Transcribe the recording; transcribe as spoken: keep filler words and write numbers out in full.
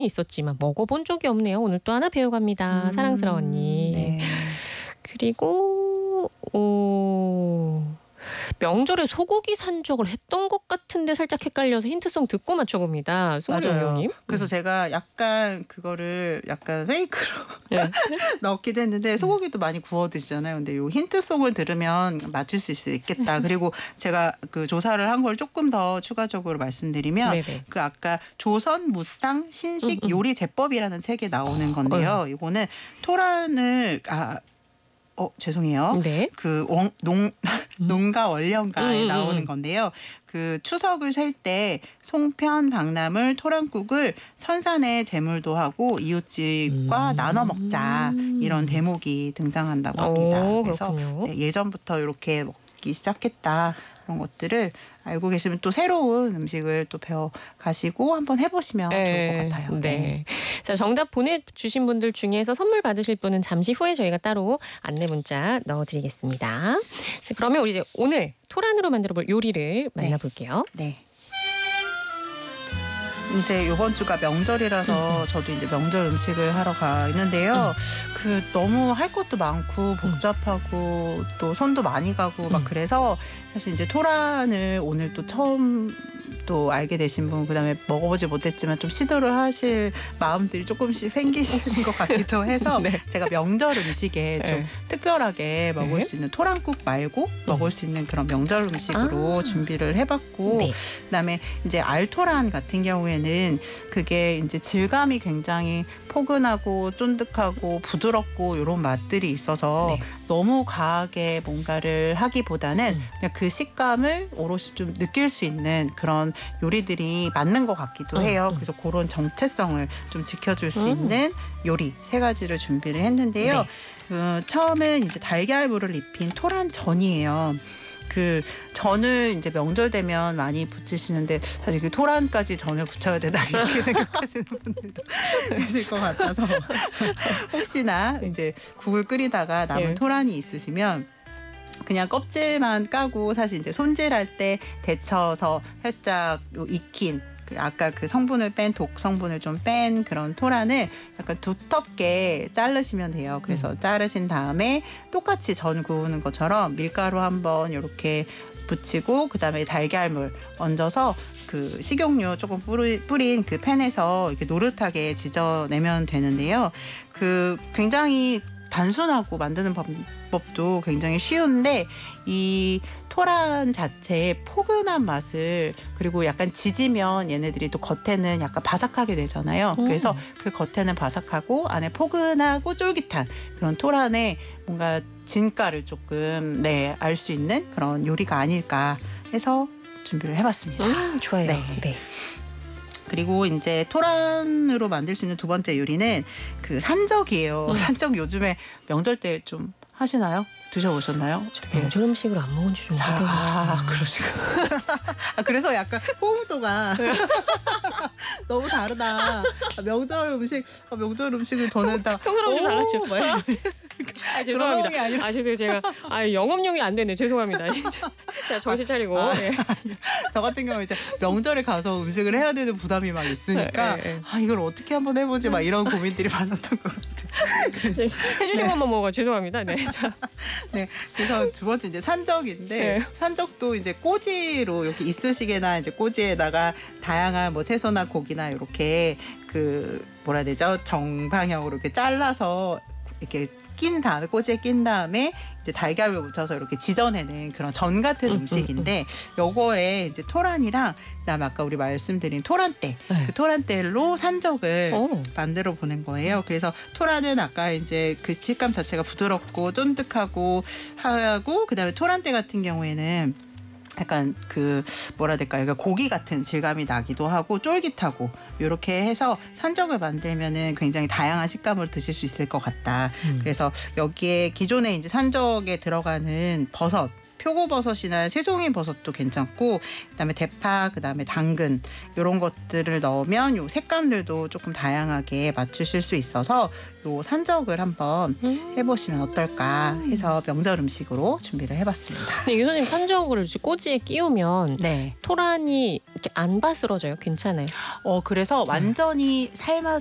있었지만 먹어본 적이 없네요. 오늘 또 하나 배워갑니다. 음, 사랑스러운 언니. 네. 그리고 오, 명절에 소고기 산적을 했던 것 같은데 살짝 헷갈려서 힌트송 듣고 맞춰봅니다. 맞아요. 님. 그래서 음. 제가 약간 그거를 약간 페이크로 네. 넣기도 했는데 소고기도 많이 구워 드시잖아요. 근데 요 힌트송을 들으면 맞출 수 있겠다. 그리고 제가 그 조사를 한 걸 조금 더 추가적으로 말씀드리면 네네. 그 아까 조선 무쌍 신식 음, 음. 요리 제법이라는 책에 나오는 건데요. 이거는 토란을 아 어, 죄송해요. 네. 그 원, 농, 농가 원령가에 음, 음, 나오는 음. 건데요. 그 추석을 셀 때 송편, 박나물, 토란국을 선산에 제물도 하고 이웃집과 음. 나눠 먹자 이런 대목이 등장한다고 합니다. 오, 그래서 그렇군요. 네, 예전부터 이렇게 먹기 시작했다. 그런 것들을 알고 계시면 또 새로운 음식을 또 배워 가시고 한번 해보시면 네. 좋을 것 같아요. 네. 네. 자, 정답 보내주신 분들 중에서 선물 받으실 분은 잠시 후에 저희가 따로 안내 문자 넣어드리겠습니다. 자, 그러면 우리 이제 오늘 토란으로 만들어볼 요리를 만나볼게요. 네. 이제 이번 주가 명절이라서 음, 음. 저도 이제 명절 음식을 하러 가 있는데요. 그 너무 할 것도 많고 복잡하고 또 손도 많이 가고 막 음. 그래서 사실 이제 토란을 오늘 또 처음 또 알게 되신 분, 그다음에 먹어보지 못했지만 좀 시도를 하실 마음들이 조금씩 생기시는 것 같기도 해서 네. 제가 명절 음식에 좀 네. 특별하게 먹을 네. 수 있는 토란국 말고 먹을 수 있는 그런 명절 음식으로 아. 준비를 해봤고 네. 그다음에 이제 알토란 같은 경우에는 그게 이제 질감이 굉장히 포근하고 쫀득하고 부드럽고 이런 맛들이 있어서 네. 너무 과하게 뭔가를 하기보다는 음. 그냥 그 식감을 오롯이 좀 느낄 수 있는 그런 요리들이 맞는 것 같기도 음, 해요. 음. 그래서 그런 정체성을 좀 지켜줄 수 음. 있는 요리 세 가지를 준비를 했는데요. 네. 그 처음은 이제 달걀물을 입힌 토란전이에요. 그 전을 이제 명절 되면 많이 부치시는데 사실 그 토란까지 전을 부쳐야 되나 이렇게 생각하시는 분들도 계실 것 같아서 혹시나 이제 국을 끓이다가 남은 예. 토란이 있으시면 그냥 껍질만 까고 사실 이제 손질할 때 데쳐서 살짝 요 익힌 아까 그 성분을 뺀 독 성분을 좀 뺀 그런 토란을 약간 두텁게 자르시면 돼요. 그래서 음. 자르신 다음에 똑같이 전 구우는 것처럼 밀가루 한번 이렇게 붙이고 그다음에 달걀물 얹어서 그 식용유 조금 뿌리, 뿌린 그 팬에서 이렇게 노릇하게 지져내면 되는데요. 그 굉장히 단순하고 만드는 방법도 굉장히 쉬운데 이 토란 자체의 포근한 맛을 그리고 약간 지지면 얘네들이 또 겉에는 약간 바삭하게 되잖아요. 음. 그래서 그 겉에는 바삭하고 안에 포근하고 쫄깃한 그런 토란의 뭔가 진가를 조금 네, 알 수 있는 그런 요리가 아닐까 해서 준비를 해봤습니다. 음, 좋아요. 네. 네. 그리고 이제 토란으로 만들 수 있는 두 번째 요리는 그 산적이에요. 음. 산적 요즘에 명절 때 좀 하시나요? 드셔보셨나요? 어떻게? 명절 음식을 안 먹은 지 좀 잘, 오래돼가지고. 아, 그러시구나. 아, 그래서 약간 호흡도가 너무 다르다. 아, 명절 음식, 아, 명절 음식을 저는 다 평소랑 좀 달랐죠. 막 이렇게 아, 그런 상황이 죄송합니다. 아니라 아, 죄송해요. 제가 아, 영업용이 안 되네. 죄송합니다. 자, 정신 차리고. 아, 예. 저 같은 경우에 이제 명절에 가서 음식을 해야 되는 부담이 막 있으니까 예, 예. 아 이걸 어떻게 한번 해보지 막 이런 고민들이 많았던 것 같아요. 네, 해주신 것만 먹어 죄송합니다. 네, 자, 네, 그래서 두 번째 이제 산적인데 네. 산적도 이제 꼬지로 이렇게 이쑤시개나 이제 꼬지에다가 다양한 뭐 채소나 고기나 이렇게 그 뭐라 해야 되죠? 정방향으로 이렇게 잘라서 이렇게 낀 다음에 꼬지에 낀 다음에 이제 달걀을 묻혀서 이렇게 지져내는 그런 전 같은 음, 음식인데 요거에 이제 토란이랑 그다음에 아까 우리 말씀드린 토란대 네. 그 토란대로 산적을 오. 만들어 보는 거예요. 그래서 토란은 아까 이제 그 식감 자체가 부드럽고 쫀득하고 하고 그다음에 토란대 같은 경우에는 약간 그 뭐라 해야 될까요? 그러니까 고기 같은 질감이 나기도 하고 쫄깃하고 이렇게 해서 산적을 만들면은 굉장히 다양한 식감을 드실 수 있을 것 같다. 음. 그래서 여기에 기존에 이제 산적에 들어가는 버섯 표고버섯이나 새송이 버섯도 괜찮고 그다음에 대파, 그다음에 당근 이런 것들을 넣으면 요 색감들도 조금 다양하게 맞추실 수 있어서 요 산적을 한번 음. 해보시면 어떨까 해서 명절 음식으로 준비를 해봤습니다. 근데 유선님 산적을 꼬지에 끼우면 네. 토란이 이렇게 안 바스러져요? 괜찮아요? 어 그래서 완전히 삶아